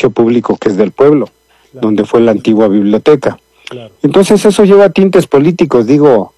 espacio público que es del pueblo, claro, donde fue la antigua biblioteca. Claro. Entonces eso lleva tintes políticos, digo,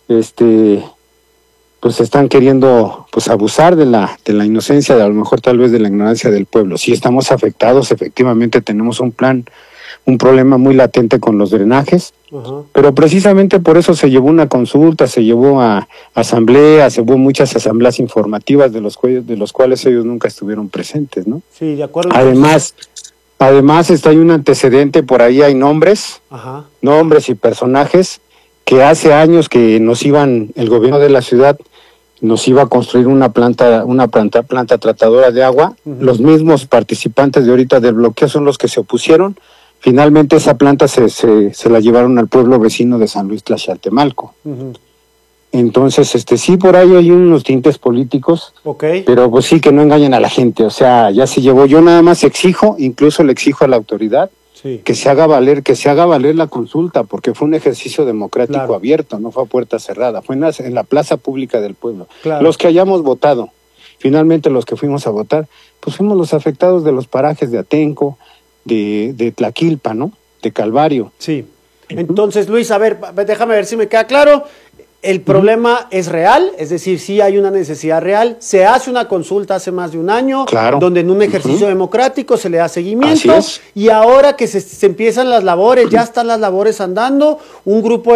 pues están queriendo pues abusar de la inocencia, de a lo mejor tal vez de la ignorancia del pueblo. Sí estamos afectados, efectivamente tenemos un problema muy latente con los drenajes, pero precisamente por eso se llevó una consulta, se llevó a asambleas, se llevó muchas asambleas informativas de los cuales ellos nunca estuvieron presentes, ¿no? Sí, de acuerdo. Además hay un antecedente, por ahí hay nombres y personajes que hace años que el gobierno de la ciudad nos iba a construir una planta tratadora de agua. Los mismos participantes de ahorita del bloqueo son los que se opusieron. Finalmente esa planta se la llevaron al pueblo vecino de San Luis Tlaxcaltemalco. Entonces, sí, por ahí hay unos tintes políticos, pero pues sí, que no engañen a la gente, o sea, ya se llevó. Yo nada más incluso le exijo a la autoridad que se haga valer la consulta, porque fue un ejercicio democrático abierto, no fue a puerta cerrada, fue en la plaza pública del pueblo. Los que hayamos votado, finalmente los que fuimos a votar, pues fuimos los afectados de los parajes de Atenco, de Tlaquilpa, ¿no? De Calvario. Sí. Entonces, Luis, a ver, déjame ver si me queda claro. El problema es real, es decir, sí hay una necesidad real. Se hace una consulta hace más de un año, donde en un ejercicio democrático se le da seguimiento. Y ahora que se empiezan las labores, ya están las labores andando, un grupo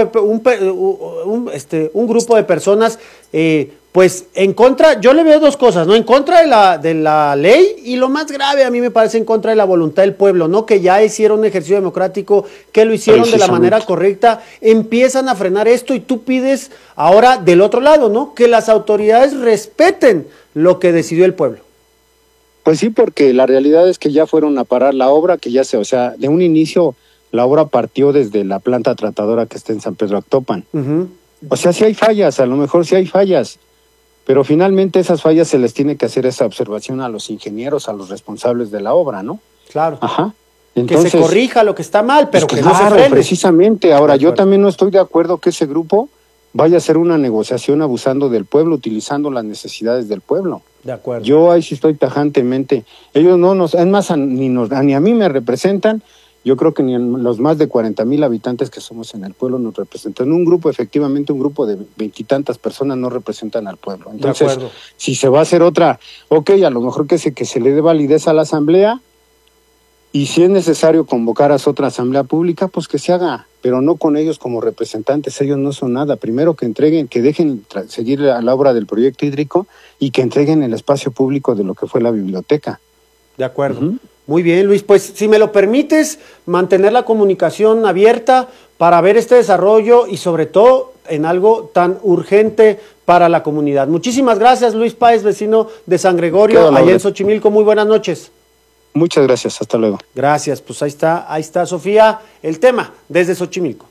de personas, pues en contra, yo le veo dos cosas, ¿no? En contra de la ley, y lo más grave a mí me parece en contra de la voluntad del pueblo, ¿no? Que ya hicieron un ejercicio democrático, que lo hicieron de la manera correcta, empiezan a frenar esto y tú pides ahora del otro lado, ¿no? Que las autoridades respeten lo que decidió el pueblo. Pues sí, porque la realidad es que ya fueron a parar la obra, o sea, de un inicio la obra partió desde la planta tratadora que está en San Pedro Actopan. O sea, sí hay fallas, a lo mejor sí hay fallas, pero finalmente esas fallas se les tiene que hacer esa observación a los ingenieros, a los responsables de la obra, ¿no? Claro. Entonces, que se corrija lo que está mal, pero pues que no se frene. Precisamente. Ahora, yo también no estoy de acuerdo que ese grupo vaya a hacer una negociación abusando del pueblo, utilizando las necesidades del pueblo. De acuerdo. Yo ahí sí estoy tajantemente. Ellos es más, ni a mí me representan. Yo creo que ni los más de 40,000 habitantes que somos en el pueblo nos representan. Un grupo de 20 y tantas personas no representan al pueblo. Entonces, si se va a hacer otra, a lo mejor que se le dé validez a la asamblea, y si es necesario convocar a otra asamblea pública, pues que se haga, pero no con ellos como representantes. Ellos no son nada. Primero que dejen seguir la obra del proyecto hídrico y que entreguen el espacio público de lo que fue la biblioteca. De acuerdo. Muy bien, Luis, pues si me lo permites, mantener la comunicación abierta para ver este desarrollo y sobre todo en algo tan urgente para la comunidad. Muchísimas gracias, Luis Páez, vecino de San Gregorio, allá en Xochimilco. Muy buenas noches. Muchas gracias, hasta luego. Gracias, pues ahí está, Sofía, el tema desde Xochimilco.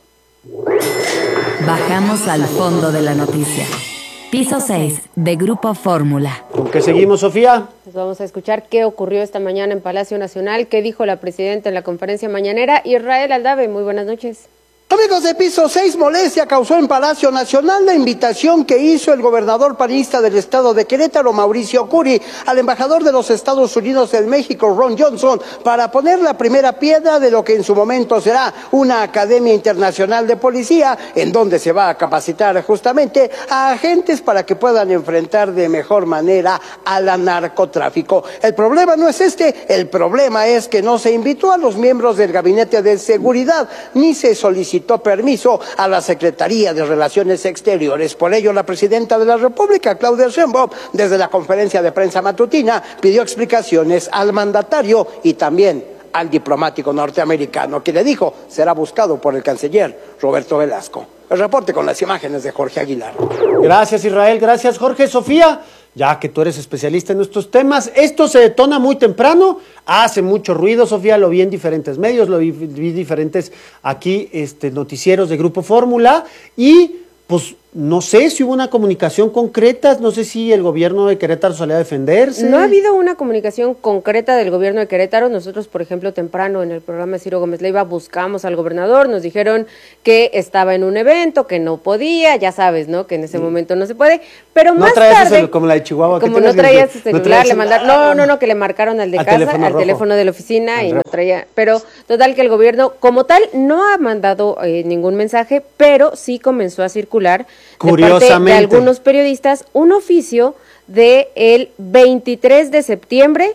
Bajamos al fondo de la noticia. Piso 6 de Grupo Fórmula. ¿Con qué seguimos, Sofía? Pues vamos a escuchar qué ocurrió esta mañana en Palacio Nacional, qué dijo la presidenta en la conferencia mañanera. Israel Aldave, muy buenas noches. Amigos de Piso 6, molestia causó en Palacio Nacional la invitación que hizo el gobernador panista del estado de Querétaro, Mauricio Curi, al embajador de los Estados Unidos en México, Ron Johnson, para poner la primera piedra de lo que en su momento será una Academia Internacional de Policía, en donde se va a capacitar justamente a agentes para que puedan enfrentar de mejor manera al narcotráfico. El problema no es el problema es que no se invitó a los miembros del Gabinete de Seguridad, ni se solicitó permiso a la Secretaría de Relaciones Exteriores. Por ello, la presidenta de la República, Claudia Sheinbaum, desde la conferencia de prensa matutina, pidió explicaciones al mandatario y también al diplomático norteamericano, que le dijo será buscado por el canciller Roberto Velasco. El reporte con las imágenes de Jorge Aguilar. Gracias, Israel. Gracias, Jorge. Sofía, ya que tú eres especialista en estos temas, esto se detona muy temprano, hace mucho ruido, Sofía, lo vi en diferentes medios, lo vi diferentes aquí noticieros de Grupo Fórmula, y pues no sé si hubo una comunicación concreta, no sé si el gobierno de Querétaro salió a defenderse. No ha habido una comunicación concreta del gobierno de Querétaro. Nosotros, por ejemplo, temprano en el programa de Ciro Gómez Leiva buscamos al gobernador, nos dijeron que estaba en un evento, que no podía, ya sabes, ¿no? Que en ese momento no se puede, pero más tarde... como la de Chihuahua. Como no traía su celular, le mandaron... No, que le marcaron al de casa, al teléfono de la oficina y no traía... Pero total que el gobierno como tal no ha mandado ningún mensaje, pero sí comenzó a circular de parte de algunos periodistas un oficio del 23 de septiembre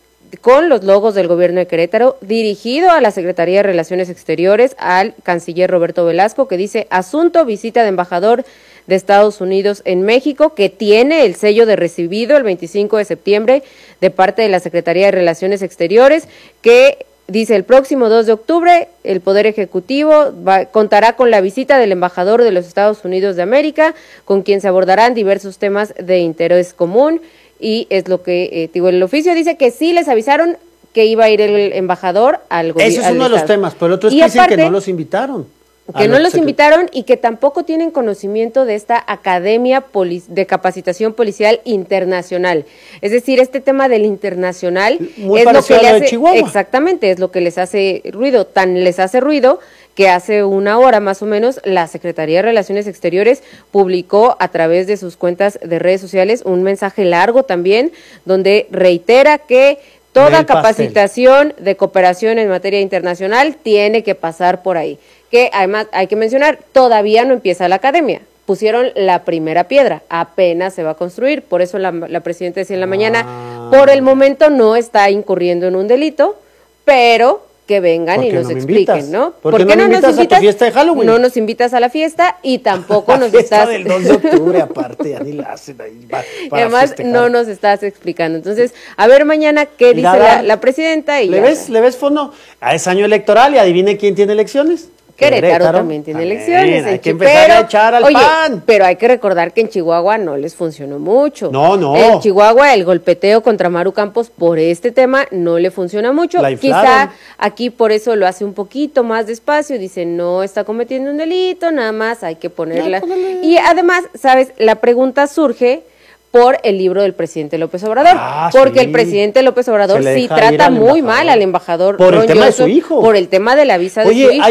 con los logos del gobierno de Querétaro, dirigido a la Secretaría de Relaciones Exteriores, al canciller Roberto Velasco, que dice: asunto visita de embajador de Estados Unidos en México, que tiene el sello de recibido el 25 de septiembre de parte de la Secretaría de Relaciones Exteriores, que dice: el próximo 2 de octubre el Poder Ejecutivo contará con la visita del embajador de los Estados Unidos de América, con quien se abordarán diversos temas de interés común. Y es lo que, digo, el oficio dice que sí les avisaron que iba a ir el embajador al gobierno. Ese es uno de los temas, pero el otro es que dicen que no los invitaron. Que no los invitaron y que tampoco tienen conocimiento de esta Academia de Capacitación Policial Internacional. Es decir, este tema del internacional muy es lo que le hace, de Chihuahua. Exactamente, es lo que les hace ruido. Tan les hace ruido que hace una hora más o menos la Secretaría de Relaciones Exteriores publicó a través de sus cuentas de redes sociales un mensaje largo también, donde reitera que toda capacitación de cooperación en materia internacional tiene que pasar por ahí. Que además hay que mencionar, todavía no empieza la academia. Pusieron la primera piedra, apenas se va a construir. Por eso la presidenta decía en la mañana, por el momento no está incurriendo en un delito, pero que vengan y nos expliquen, ¿no? ¿Por qué no nos invitas a tu fiesta de Halloween? No nos invitas a la fiesta y tampoco nos estás... del 2 de octubre aparte, ya ni la hacen ahí además festejar. No nos estás explicando. Entonces, a ver mañana qué dice la presidenta. Y ¿Le ves fondo? Es año electoral y adivine quién tiene elecciones. Querétaro también tiene elecciones. Hay que empezar a echar al pan. Pero hay que recordar que en Chihuahua no les funcionó mucho. No. En Chihuahua el golpeteo contra Maru Campos por este tema no le funciona mucho. Quizá aquí por eso lo hace un poquito más despacio. Dice, no está cometiendo un delito, nada más hay que ponerla. Y además, ¿sabes? La pregunta surge por el libro del presidente López Obrador, porque el presidente López Obrador sí trata muy mal al embajador por el tema de su hijo, por el tema de la visa de su hijo.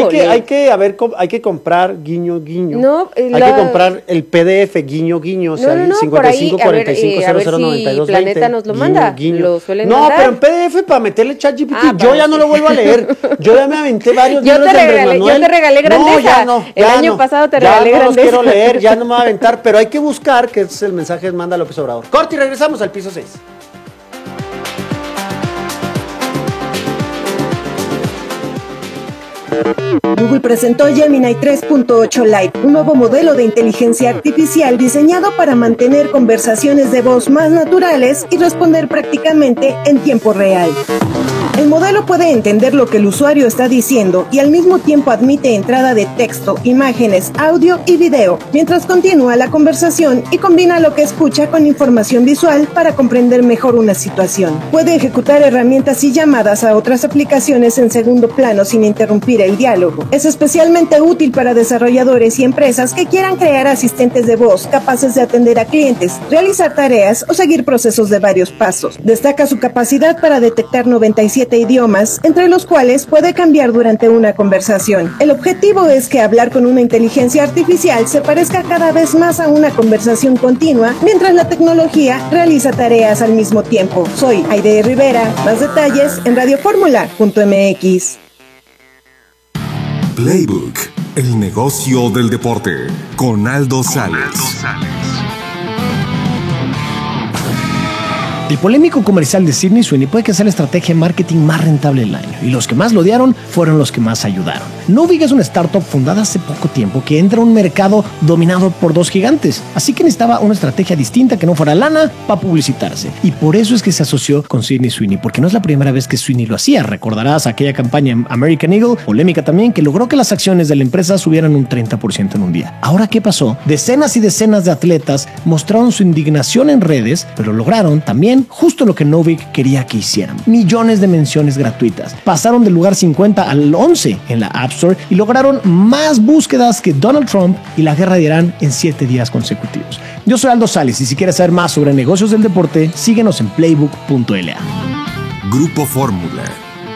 Hay que comprar guiño. No, hay que comprar el PDF guiño, o sea, el 5545009220. Planeta nos lo manda, lo suelen no, mandar. pero en PDF para meterle ChatGPT, yo ya no lo vuelvo a leer. Yo ya me aventé varios libros de Andrés Manuel. Yo te regalé Grandeza. El año pasado te regalé Grandeza. Ya no los quiero leer, ya no me voy a aventar, pero hay que buscar, que es el mensaje que manda López Obrador. Corte y regresamos al piso 6. Google presentó Gemini 3.8 Lite, un nuevo modelo de inteligencia artificial diseñado para mantener conversaciones de voz más naturales y responder prácticamente en tiempo real. El modelo puede entender lo que el usuario está diciendo y al mismo tiempo admite entrada de texto, imágenes, audio y video, mientras continúa la conversación y combina lo que escucha con información visual para comprender mejor una situación. Puede ejecutar herramientas y llamadas a otras aplicaciones en segundo plano sin interrumpir el diálogo. Es especialmente útil para desarrolladores y empresas que quieran crear asistentes de voz capaces de atender a clientes, realizar tareas o seguir procesos de varios pasos. Destaca su capacidad para detectar 97 idiomas, entre los cuales puede cambiar durante una conversación. El objetivo es que hablar con una inteligencia artificial se parezca cada vez más a una conversación continua, mientras la tecnología realiza tareas al mismo tiempo. Soy Aide Rivera. Más detalles en radioformula.mx. Playbook, el negocio del deporte, con Aldo Sales. El polémico comercial de Sydney Sweeney puede que sea la estrategia de marketing más rentable del año, y los que más lo odiaron fueron los que más ayudaron. Nuvig es una startup fundada hace poco tiempo que entra a un mercado dominado por dos gigantes, así que necesitaba una estrategia distinta que no fuera lana para publicitarse, y por eso es que se asoció con Sydney Sweeney, porque no es la primera vez que Sweeney lo hacía. Recordarás aquella campaña American Eagle, polémica también, que logró que las acciones de la empresa subieran un 30% en un día. Ahora, ¿qué pasó? Decenas y decenas de atletas mostraron su indignación en redes, pero lograron también bien justo lo que Novik quería que hicieran. Millones de menciones gratuitas. Pasaron del lugar 50 al 11 en la App Store y lograron más búsquedas que Donald Trump y la guerra de Irán en 7 días consecutivos. Yo soy Aldo Sales y si quieres saber más sobre negocios del deporte, síguenos en playbook.la. Grupo Fórmula.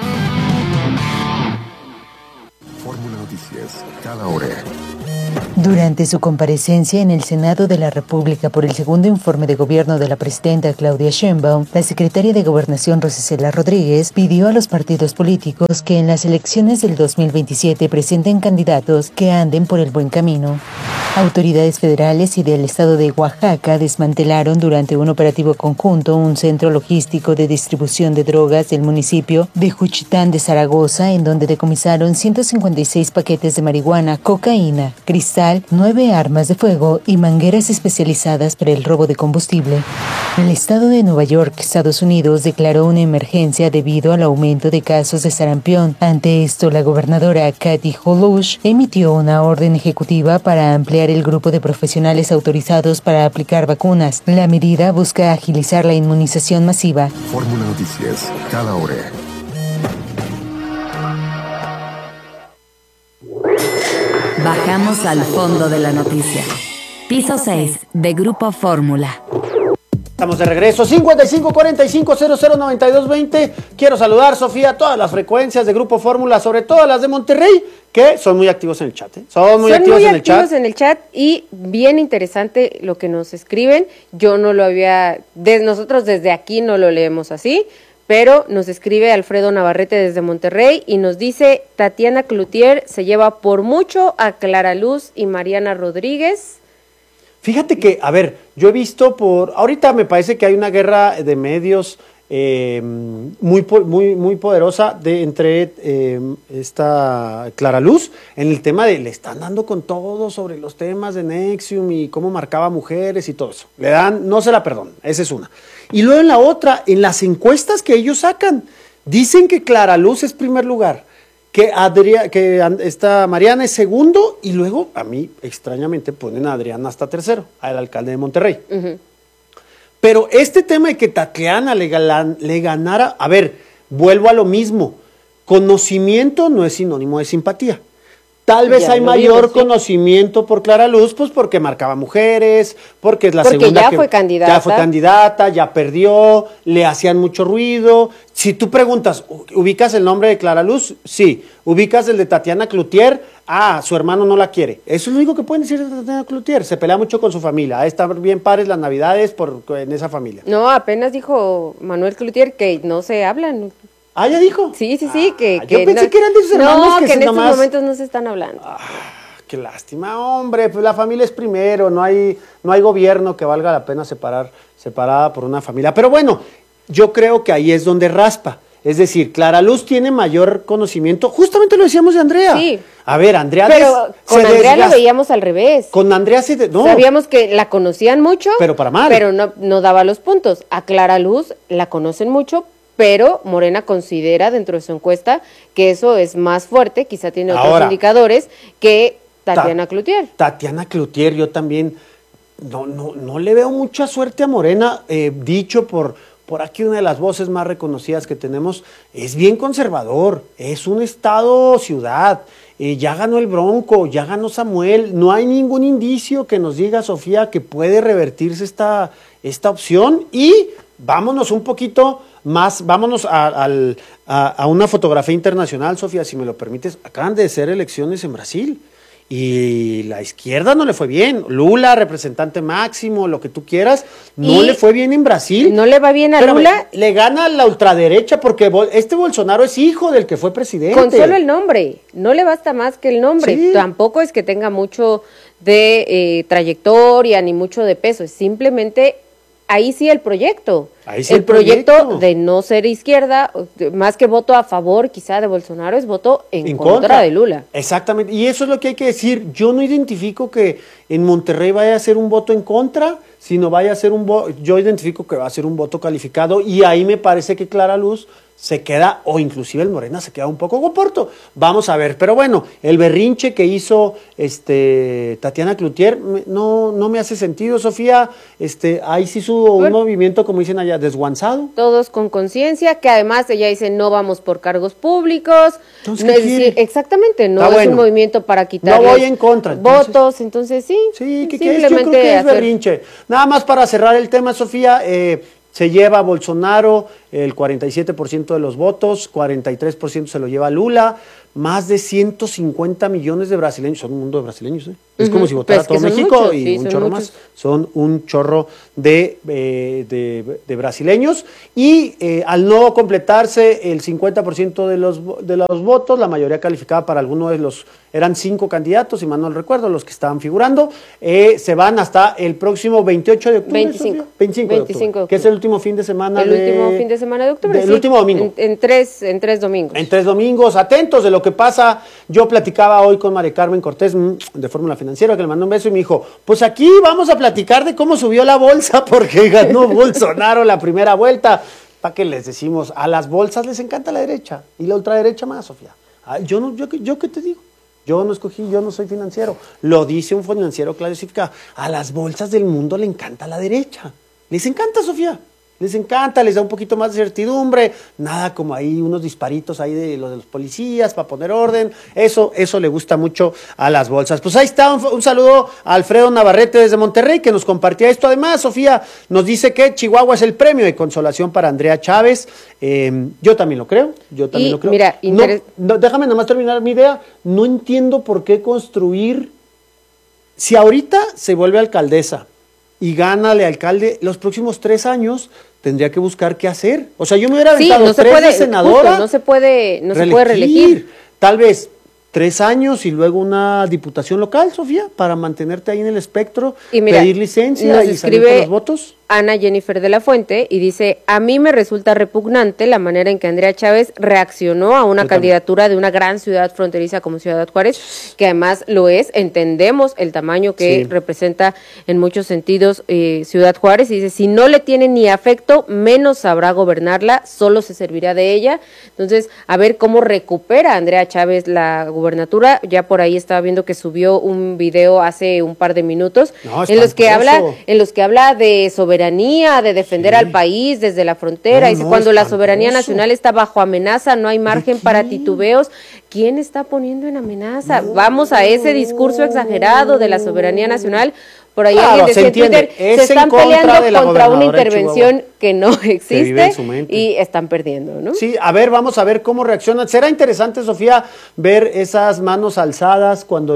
Fórmula Noticias, cada hora. Durante su comparecencia en el Senado de la República por el segundo informe de gobierno de la presidenta Claudia Sheinbaum, la secretaria de Gobernación Rosicela Rodríguez pidió a los partidos políticos que en las elecciones del 2027 presenten candidatos que anden por el buen camino. Autoridades federales y del estado de Oaxaca desmantelaron durante un operativo conjunto un centro logístico de distribución de drogas del municipio de Juchitán de Zaragoza, en donde decomisaron 156 paquetes de marihuana, cocaína, cristal, 9 armas de fuego y mangueras especializadas para el robo de combustible. El estado de Nueva York, Estados Unidos, declaró una emergencia debido al aumento de casos de sarampión. Ante esto, la gobernadora Kathy Hochul emitió una orden ejecutiva para ampliar el grupo de profesionales autorizados para aplicar vacunas. La medida busca agilizar la inmunización masiva. Fórmula Noticias, cada hora. Bajamos al fondo de la noticia. Piso 6 de Grupo Fórmula. Estamos de regreso, 5545009220. Quiero saludar, Sofía, a todas las frecuencias de Grupo Fórmula, sobre todo las de Monterrey, que son muy activos en el chat. Son muy activos en el chat y bien interesante lo que nos escriben. Yo no lo había, nosotros desde aquí no lo leemos así, pero nos escribe Alfredo Navarrete desde Monterrey y nos dice: Tatiana Cloutier se lleva por mucho a Clara Luz y Mariana Rodríguez. Fíjate que, a ver, yo he visto ahorita me parece que hay una guerra de medios muy poderosa entre esta Clara Luz en el tema de, le están dando con todo sobre los temas de Nexium y cómo marcaba mujeres y todo eso. Le dan, no se la perdonan, esa es una. Y luego en la otra, en las encuestas que ellos sacan, dicen que Clara Luz es primer lugar, que esta Mariana es segundo, y luego, a mí, extrañamente, ponen a Adriana hasta tercero, al alcalde de Monterrey. Uh-huh. Pero este tema de que Tatiana le ganara, a ver, vuelvo a lo mismo, conocimiento no es sinónimo de simpatía. Tal vez hay mayor conocimiento por Clara Luz, pues porque marcaba mujeres, porque es la segunda ya fue candidata. Ya fue candidata, ya perdió, le hacían mucho ruido. Si tú preguntas, ¿ubicas el nombre de Clara Luz? Sí. ¿Ubicas el de Tatiana Cloutier? Ah, su hermano no la quiere. Eso es lo único que pueden decir de Tatiana Cloutier. Se pelea mucho con su familia. Está bien padres las navidades en esa familia. No, apenas dijo Manuel Cloutier que no se hablan. ¿Ah, ya dijo? Sí, yo pensé que eran de sus hermanos que en estos momentos no se están hablando. Qué lástima, hombre, pues la familia es primero, no hay gobierno que valga la pena separada por una familia. Pero bueno, yo creo que ahí es donde raspa. Es decir, Clara Luz tiene mayor conocimiento, justamente lo decíamos de Andrea. Sí. A ver, Andrea... Pero con Andrea lo veíamos al revés. Con Andrea no. Sabíamos que la conocían mucho, pero para mal. Pero no daba los puntos. A Clara Luz la conocen mucho, pero Morena considera dentro de su encuesta que eso es más fuerte, quizá tiene otros indicadores, que Tatiana Cloutier. Tatiana Cloutier, yo también no le veo mucha suerte a Morena, dicho por aquí una de las voces más reconocidas que tenemos, es bien conservador, es un estado-ciudad, ya ganó el Bronco, ya ganó Samuel, no hay ningún indicio que nos diga, Sofía, que puede revertirse esta opción, y vámonos un poquito más, vámonos a una fotografía internacional, Sofía, si me lo permites. Acaban de ser elecciones en Brasil y la izquierda no le fue bien. Lula, representante máximo, lo que tú quieras, no le fue bien en Brasil. ¿No le va bien a Lula? Le gana la ultraderecha porque Bolsonaro es hijo del que fue presidente. Con solo el nombre, no le basta más que el nombre. Sí. Tampoco es que tenga mucho de trayectoria ni mucho de peso, es simplemente... Ahí sí el proyecto. El proyecto de no ser izquierda, más que voto a favor quizá de Bolsonaro, es voto en contra de Lula. Exactamente, y eso es lo que hay que decir. Yo no identifico que en Monterrey vaya a ser un voto en contra, sino vaya a ser yo identifico que va a ser un voto calificado, y ahí me parece que Clara Luz se queda, o inclusive el Morena se queda un poco corto. Vamos a ver, pero bueno, el berrinche que hizo Tatiana Cloutier no me hace sentido, Sofía. Ahí sí hubo un movimiento, como dicen allá, Sofía, desguanzado. Todos con conciencia, que además ella dice no vamos por cargos públicos. Entonces, no ¿qué es quiere? decir, exactamente, no Ah, es bueno. un movimiento para quitar No voy en contra. votos, entonces sí. Sí, ¿qué simplemente quieres? Yo creo que es hacer- berrinche. Nada más para cerrar el tema, Sofía, se lleva Bolsonaro el 47% de los votos, 43% se lo lleva Lula, más de 150 millones de brasileños, son un mundo de brasileños, ¿eh? Es como si votara Pues que todo son México muchos, y sí, un son chorro muchos. más. Son un chorro de brasileños y al no completarse el 50% de los votos, la mayoría calificada para alguno de los, eran 5 candidatos, si mal no recuerdo, los que estaban figurando, se van hasta el próximo 28 de octubre. 25. Sofía? 25 de octubre, que es el último fin de semana último fin de semana de octubre. el sí. último domingo. En tres domingos. En 3 domingos, atentos de lo que pasa. Yo platicaba hoy con María Carmen Cortés de Fórmula Financiera, que le mandó un beso y me dijo, pues aquí vamos a platicar de cómo subió la bolsa porque ganó Bolsonaro la primera vuelta. ¿Para qué les decimos? A las bolsas les encanta la derecha y la ultraderecha más, Sofía. Yo qué te digo. Yo no escogí, yo no soy financiero. Lo dice un financiero clasificado. A las bolsas del mundo le encanta la derecha. Les encanta, Sofía. Les encanta, les da un poquito más de certidumbre, nada como ahí unos disparitos ahí de los policías para poner orden, eso le gusta mucho a las bolsas. Pues ahí está, un saludo a Alfredo Navarrete desde Monterrey que nos compartía esto. Además, Sofía nos dice que Chihuahua es el premio de consolación para Andrea Chávez. Yo también lo creo, Mira, déjame nada más terminar mi idea. No entiendo por qué construir, si ahorita se vuelve alcaldesa y gánale alcalde, los próximos 3 años tendría que buscar qué hacer. O sea, yo me hubiera aventado 3 de senadora. Justo, no se puede reelegir. Tal vez 3 años y luego una diputación local, Sofía, para mantenerte ahí en el espectro, y mira, pedir licencia y salir con los votos. Ana Jennifer de la Fuente y dice, a mí me resulta repugnante la manera en que Andrea Chávez reaccionó a una candidatura de una gran ciudad fronteriza como Ciudad Juárez, que además lo es, entendemos el tamaño que representa en muchos sentidos Ciudad Juárez, y dice, si no le tiene ni afecto, menos sabrá gobernarla, solo se servirá de ella. Entonces, a ver cómo recupera Andrea Chávez la gubernatura. Ya por ahí estaba viendo que subió un video hace un par de minutos en los que habla de soberanía, de defender al país desde la frontera. Dice, cuando la soberanía nacional está bajo amenaza, no hay margen para titubeos. ¿Quién está poniendo en amenaza? Vamos a ese discurso exagerado de la soberanía nacional. Por ahí alguien decía en Twitter, se están peleando contra una intervención que no existe y están perdiendo, ¿no? Sí, a ver, vamos a ver cómo reaccionan. Será interesante, Sofía, ver esas manos alzadas cuando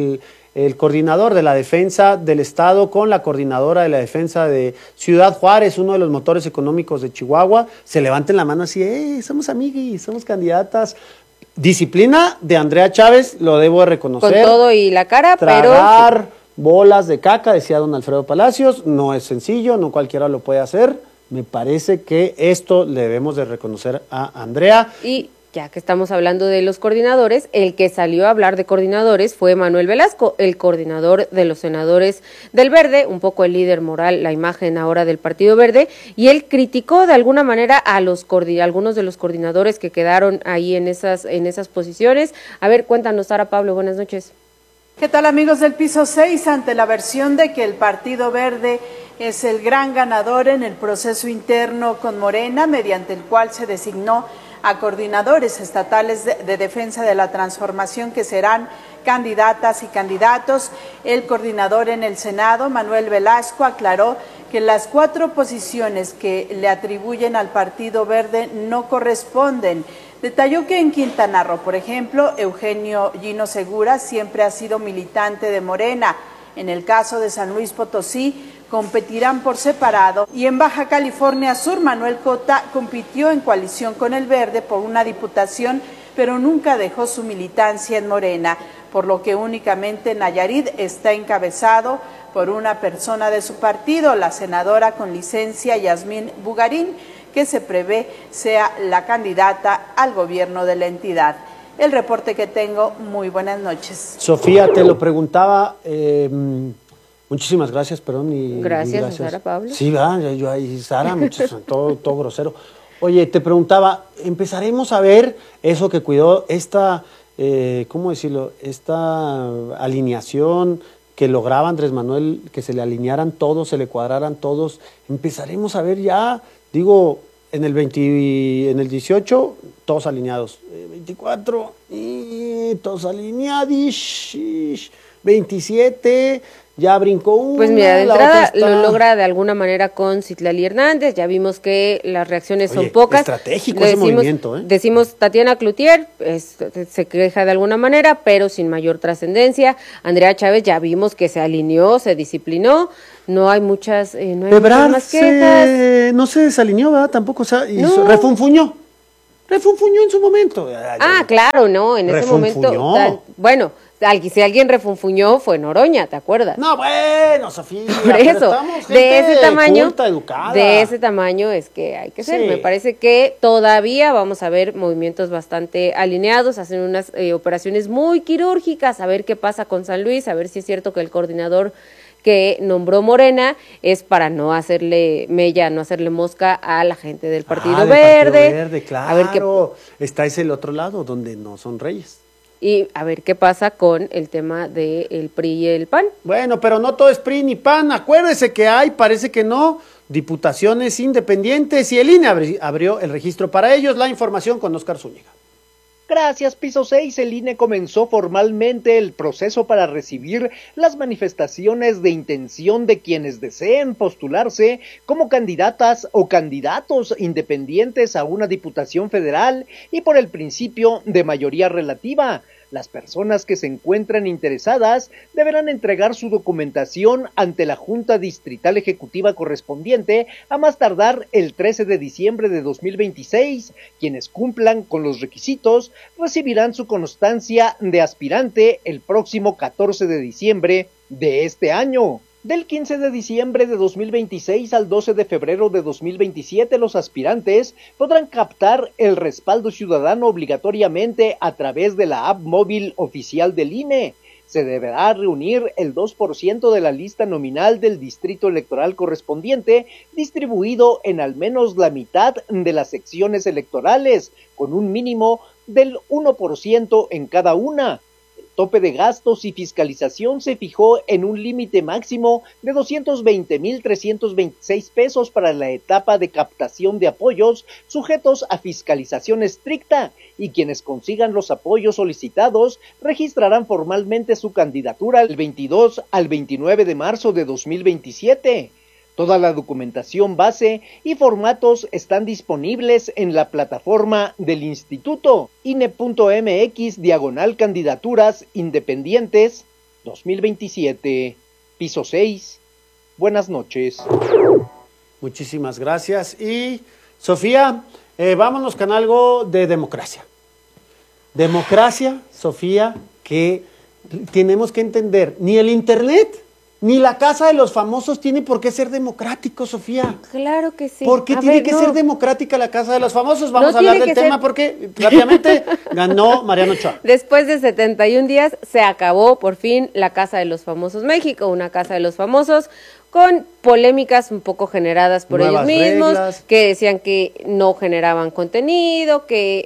el coordinador de la defensa del Estado con la coordinadora de la defensa de Ciudad Juárez, uno de los motores económicos de Chihuahua, se levanten la mano así, somos amiguis, somos candidatas. Disciplina de Andrea Chávez, lo debo de reconocer. Con todo y la cara, tragar bolas de caca, decía don Alfredo Palacios, no es sencillo, no cualquiera lo puede hacer. Me parece que esto le debemos de reconocer a Andrea. Y ya que estamos hablando de los coordinadores, el que salió a hablar de coordinadores fue Manuel Velasco, el coordinador de los senadores del Verde, un poco el líder moral, la imagen ahora del Partido Verde, y él criticó de alguna manera a algunos de los coordinadores que quedaron ahí en esas posiciones. A ver, cuéntanos, Sara Pablo, buenas noches. ¿Qué tal, amigos del Piso 6? Ante la versión de que el Partido Verde es el gran ganador en el proceso interno con Morena, mediante el cual se designó a coordinadores estatales de defensa de la transformación que serán candidatas y candidatos, el coordinador en el Senado, Manuel Velasco, aclaró que las 4 posiciones que le atribuyen al Partido Verde no corresponden. Detalló que en Quintana Roo, por ejemplo, Eugenio Gino Segura siempre ha sido militante de Morena. En el caso de San Luis Potosí, competirán por separado. Y en Baja California Sur, Manuel Cota compitió en coalición con el Verde por una diputación, pero nunca dejó su militancia en Morena, por lo que únicamente Nayarit está encabezado por una persona de su partido, la senadora con licencia Yasmín Bugarín, que se prevé sea la candidata al gobierno de la entidad. El reporte que tengo, muy buenas noches. Sofía, te lo preguntaba, muchísimas gracias, perdón. Gracias, Sara Pablo. Sí, va, yo ahí, Sara, todo grosero. Oye, te preguntaba, empezaremos a ver eso que cuidó esta, ¿cómo decirlo? Esta alineación que lograba Andrés Manuel, que se le alinearan todos, se le cuadraran todos. Empezaremos a ver ya Digo, en el 18, todos alineados. 24, todos alineados. 27, ya brincó uno. Pues mira, de entrada lo logra de alguna manera con Citlali Hernández. Ya vimos que las reacciones son pocas. Estratégico ese movimiento, ¿eh? Decimos Tatiana Cloutier, se queja de alguna manera, pero sin mayor trascendencia. Andrea Chávez ya vimos que se alineó, se disciplinó. No hay muchas, muchas más quejas. No se desalineó, ¿verdad? Tampoco, o sea, refunfuñó en su momento. Claro, no, en ese momento. Bueno, si alguien refunfuñó fue Noroña, ¿te acuerdas? No, bueno, Sofía. Por eso, de ese tamaño, culta, educada. De ese tamaño es que hay que ser. Sí. Me parece que todavía vamos a ver movimientos bastante alineados, hacen unas operaciones muy quirúrgicas, a ver qué pasa con San Luis, a ver si es cierto que el coordinador que nombró Morena es para no hacerle mella, no hacerle mosca a la gente del Partido Verde. Partido Verde, claro. A ver qué está ese el otro lado, donde no son reyes. Y a ver qué pasa con el tema del PRI y el PAN. Bueno, pero no todo es PRI ni PAN. Acuérdese que hay, parece que no, diputaciones independientes y el INE abrió el registro para ellos. La información con Óscar Zúñiga. Gracias, Piso 6, el INE comenzó formalmente el proceso para recibir las manifestaciones de intención de quienes deseen postularse como candidatas o candidatos independientes a una diputación federal y por el principio de mayoría relativa. Las personas que se encuentran interesadas deberán entregar su documentación ante la Junta Distrital Ejecutiva correspondiente a más tardar el 13 de diciembre de 2026. Quienes cumplan con los requisitos recibirán su constancia de aspirante el próximo 14 de diciembre de este año. Del 15 de diciembre de 2026 al 12 de febrero de 2027, los aspirantes podrán captar el respaldo ciudadano obligatoriamente a través de la app móvil oficial del INE. Se deberá reunir el 2% de la lista nominal del distrito electoral correspondiente, distribuido en al menos la mitad de las secciones electorales, con un mínimo del 1% en cada una. Tope de gastos y fiscalización se fijó en un límite máximo de 220,326 pesos para la etapa de captación de apoyos sujetos a fiscalización estricta, y quienes consigan los apoyos solicitados registrarán formalmente su candidatura el 22 al 29 de marzo de 2027. Toda la documentación base y formatos están disponibles en la plataforma del Instituto INE.mx/candidaturas independientes 2027. Piso 6. Buenas noches. Muchísimas gracias. Y Sofía, vámonos con algo de democracia. Democracia, Sofía, que tenemos que entender, ni el Internet ni la Casa de los Famosos tiene por qué ser democrático, Sofía. Claro que sí. ¿Por qué tiene que ser democrática la Casa de los Famosos? Vamos a hablar del tema porque rápidamente ganó Mariano Ochoa. Después de 71 días se acabó por fin la Casa de los Famosos México, una Casa de los Famosos con polémicas un poco generadas por ellos mismos, que decían que no generaban contenido, que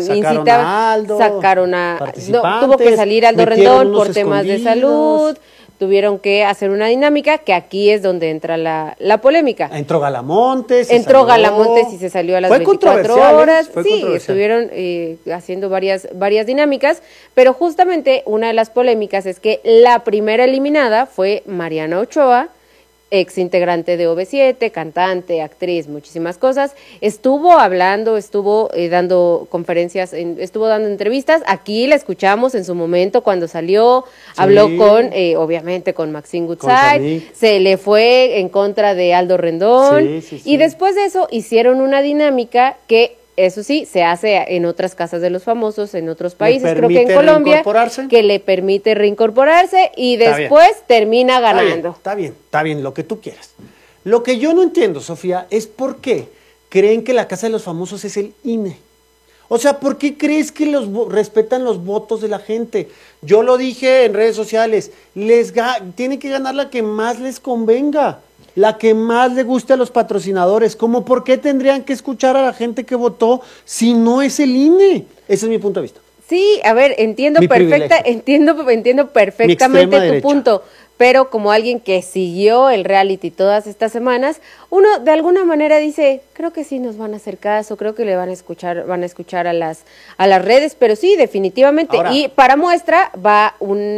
sacaron a tuvo que salir Aldo Rendón por temas de salud. Tuvieron que hacer una dinámica, que aquí es donde entra la polémica. Entró Galamontes. Galamontes y se salió a las 24 horas. Sí, estuvieron haciendo varias dinámicas, pero justamente una de las polémicas es que la primera eliminada fue Mariana Ochoa, ex integrante de OV7, cantante, actriz, muchísimas cosas. Estuvo hablando, estuvo dando conferencias, estuvo dando entrevistas. Aquí la escuchamos en su momento cuando salió, habló con, obviamente, con Maxine Goodside, se le fue en contra de Aldo Rendón, y después de eso hicieron una dinámica que, eso sí, se hace en otras casas de los famosos, en otros países, creo que en Colombia, que le permite reincorporarse y después termina ganando. Está bien, lo que tú quieras. Lo que yo no entiendo, Sofía, es por qué creen que la Casa de los Famosos es el INE. O sea, ¿por qué crees que respetan los votos de la gente? Yo lo dije en redes sociales, tiene que ganar la que más les convenga, la que más le guste a los patrocinadores. ¿Cómo por qué tendrían que escuchar a la gente que votó si no es el INE? Ese es mi punto de vista. Sí, a ver, entiendo perfectamente tu punto, pero como alguien que siguió el reality todas estas semanas, uno de alguna manera dice, creo que sí nos van a hacer caso, creo que le van a escuchar a las redes, pero sí, definitivamente. Ahora, y para muestra va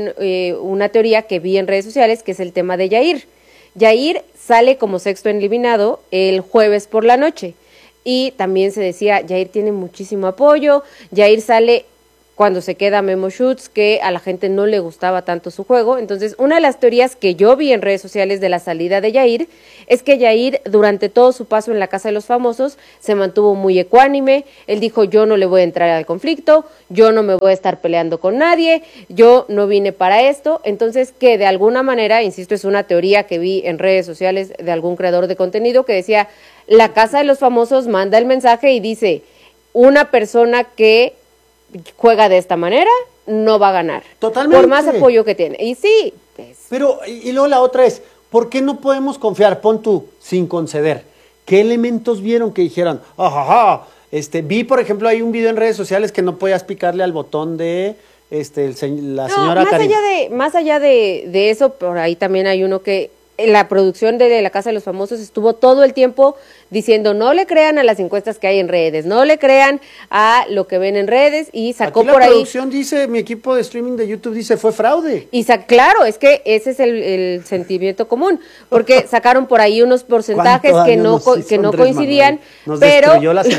una teoría que vi en redes sociales, que es el tema de Yair. Yair sale como sexto eliminado el jueves por la noche, y también se decía, Yair tiene muchísimo apoyo, Yair sale cuando se queda Memo Schutz, que a la gente no le gustaba tanto su juego. Entonces, una de las teorías que yo vi en redes sociales de la salida de Yair, es que Yair, durante todo su paso en la Casa de los Famosos, se mantuvo muy ecuánime. Él dijo, yo no le voy a entrar al conflicto, yo no me voy a estar peleando con nadie, yo no vine para esto. Entonces, que de alguna manera, insisto, es una teoría que vi en redes sociales de algún creador de contenido que decía, la Casa de los Famosos manda el mensaje y dice, una persona que juega de esta manera, no va a ganar. Totalmente. Por más apoyo que tiene. Y sí. Pero, y luego la otra es, ¿por qué no podemos confiar? Pon tú, sin conceder. ¿Qué elementos vieron que dijeran, ajaja, vi, por ejemplo, hay un video en redes sociales que no podías picarle al botón de la señora Karina. Más allá de eso, por ahí también hay uno que la producción de la Casa de los Famosos estuvo todo el tiempo diciendo, no le crean a las encuestas que hay en redes, no le crean a lo que ven en redes, y sacó por ahí. La producción dice, mi equipo de streaming de YouTube dice, fue fraude. Y claro, es que ese es el sentimiento común, porque sacaron por ahí unos porcentajes que no coincidían, pero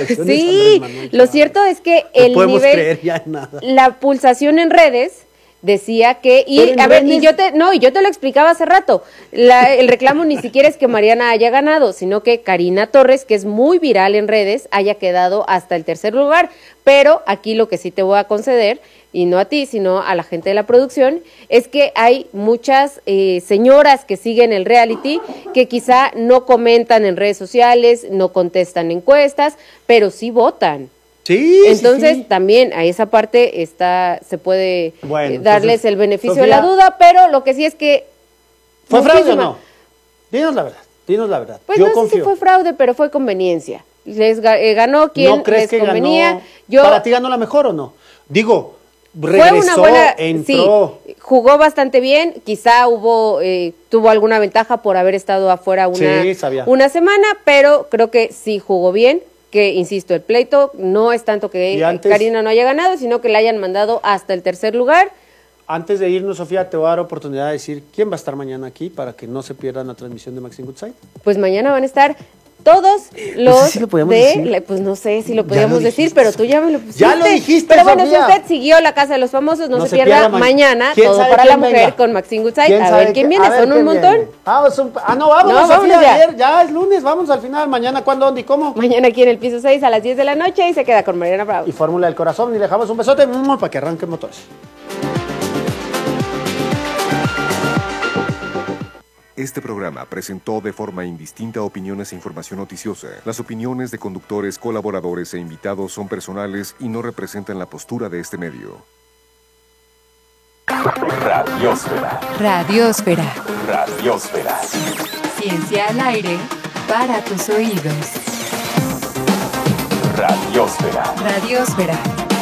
sí, lo cierto es que el nivel, la pulsación en redes decía que, yo te lo explicaba hace rato, el reclamo ni siquiera es que Mariana haya ganado, sino que Karina Torres, que es muy viral en redes, haya quedado hasta el tercer lugar. Pero aquí lo que sí te voy a conceder, y no a ti, sino a la gente de la producción, es que hay muchas señoras que siguen el reality, que quizá no comentan en redes sociales, no contestan encuestas, pero sí votan. Sí, entonces sí. También a esa parte se puede darles el beneficio Sofía, de la duda, pero lo que sí es que ¿fue fraude o no? Dinos la verdad. Pues yo no confío. Sé si fue fraude, pero fue conveniencia. Les ganó quien ¿No crees les que convenía. Ganó, ¿para ti ganó la mejor o no? Digo, regresó, entró. Sí, jugó bastante bien, quizá tuvo alguna ventaja por haber estado afuera una semana, pero creo que sí jugó bien. Que, insisto, el pleito no es tanto que Karina no haya ganado, sino que la hayan mandado hasta el tercer lugar. Antes de irnos, Sofía, te voy a dar oportunidad de decir quién va a estar mañana aquí para que no se pierdan la transmisión de Maxine Goodside. Pues mañana van a estar todos los pues no sé si lo podíamos decir, pero tú ya me lo pusiste. Ya lo dijiste, pero bueno, Sofía. Si usted siguió la Casa de los Famosos, no se pierda mañana Todo para la Mujer con Maxine Goodside. A ver quién viene, son un montón. Vamos, Sofía, ya es lunes, vamos al final. Mañana, ¿cuándo, dónde y cómo? Mañana aquí en el piso 6 a las 10 de la noche y se queda con Mariana Bravo. Y Fórmula del Corazón, y le dejamos un besote para que arranquen motores. Este programa presentó de forma indistinta opiniones e información noticiosa. Las opiniones de conductores, colaboradores e invitados son personales y no representan la postura de este medio. Radiosfera. Ciencia al aire para tus oídos. Radiosfera.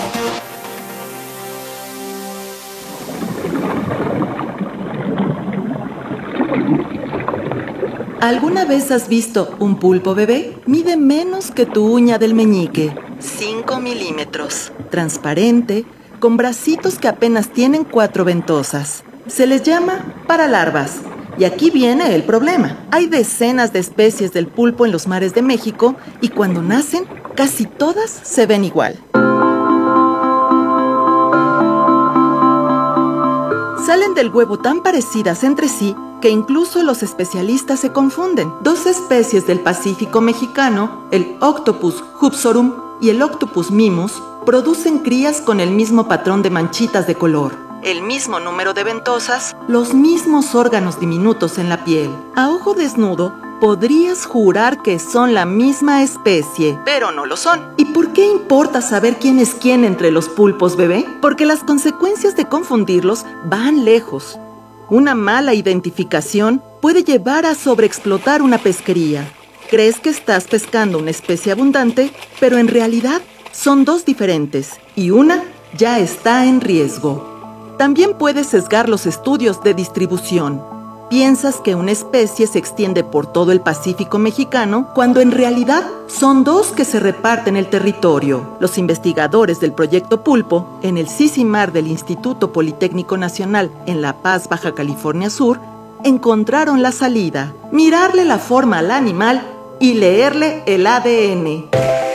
¿Alguna vez has visto un pulpo bebé? Mide menos que tu uña del meñique. 5 milímetros. Transparente, con bracitos que apenas tienen 4 ventosas. Se les llama paralarvas. Y aquí viene el problema. Hay decenas de especies del pulpo en los mares de México y cuando nacen, casi todas se ven igual. Salen del huevo tan parecidas entre sí que incluso los especialistas se confunden. 2 especies del Pacífico mexicano, el Octopus hupsorum y el Octopus mimus, producen crías con el mismo patrón de manchitas de color, el mismo número de ventosas, los mismos órganos diminutos en la piel. A ojo desnudo, podrías jurar que son la misma especie, pero no lo son. ¿Y por qué importa saber quién es quién entre los pulpos bebé? Porque las consecuencias de confundirlos van lejos. Una mala identificación puede llevar a sobreexplotar una pesquería. Crees que estás pescando una especie abundante, pero en realidad son 2 diferentes, y una ya está en riesgo. También puedes sesgar los estudios de distribución. Piensas que una especie se extiende por todo el Pacífico mexicano cuando en realidad son 2 que se reparten el territorio. Los investigadores del Proyecto Pulpo en el Sisimar del Instituto Politécnico Nacional en La Paz, Baja California Sur, encontraron la salida: mirarle la forma al animal y leerle el ADN.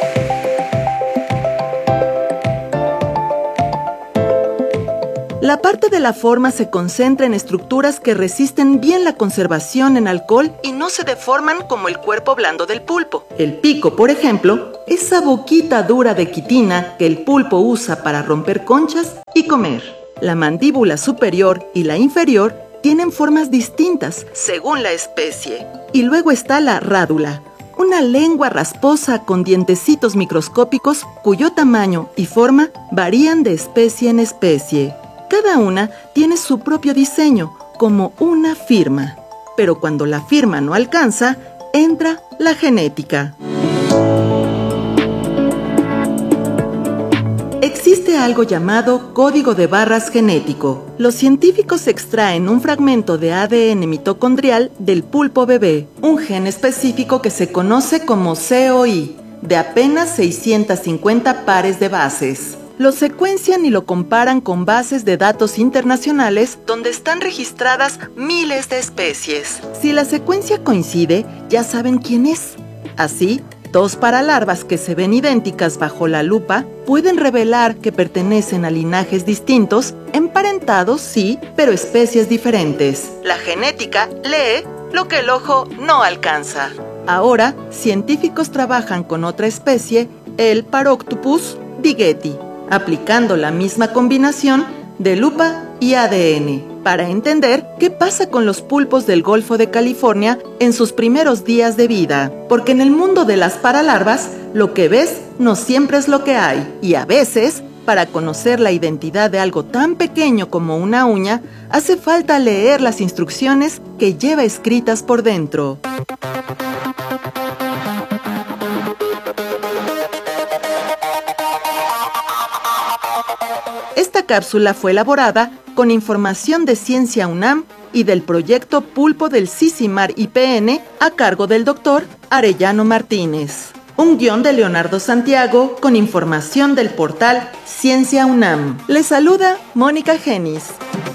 La parte de la forma se concentra en estructuras que resisten bien la conservación en alcohol y no se deforman como el cuerpo blando del pulpo. El pico, por ejemplo, esa boquita dura de quitina que el pulpo usa para romper conchas y comer. La mandíbula superior y la inferior tienen formas distintas según la especie. Y luego está la rádula, una lengua rasposa con dientecitos microscópicos cuyo tamaño y forma varían de especie en especie. Cada una tiene su propio diseño, como una firma. Pero cuando la firma no alcanza, entra la genética. Existe algo llamado código de barras genético. Los científicos extraen un fragmento de ADN mitocondrial del pulpo bebé, un gen específico que se conoce como COI, de apenas 650 pares de bases. Lo secuencian y lo comparan con bases de datos internacionales donde están registradas miles de especies. Si la secuencia coincide, ya saben quién es. Así, 2 paralarvas que se ven idénticas bajo la lupa pueden revelar que pertenecen a linajes distintos, emparentados sí, pero especies diferentes. La genética lee lo que el ojo no alcanza. Ahora, científicos trabajan con otra especie, el Paroctopus digeti, aplicando la misma combinación de lupa y ADN para entender qué pasa con los pulpos del Golfo de California en sus primeros días de vida. Porque en el mundo de las paralarvas, lo que ves no siempre es lo que hay. Y a veces, para conocer la identidad de algo tan pequeño como una uña, hace falta leer las instrucciones que lleva escritas por dentro. Esta cápsula fue elaborada con información de Ciencia UNAM y del proyecto Pulpo del Sisimar IPN a cargo del Dr. Arellano Martínez. Un guión de Leonardo Santiago con información del portal Ciencia UNAM. Les saluda Mónica Genis.